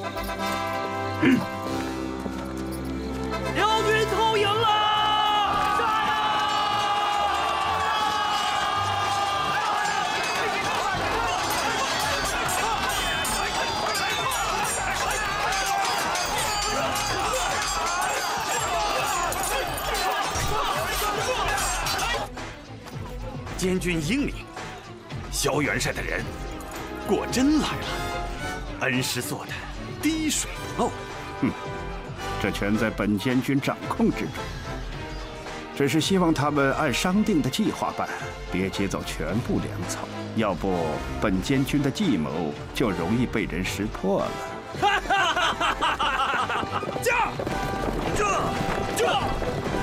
辽军投营了！ 监军英明，萧元帅的人果真来了。恩师做的滴水不漏。 这全在本监军掌控之中。只是希望他们按商定的计划办，别劫走全部粮草，要不本监军的计谋就容易被人识破了。 驾！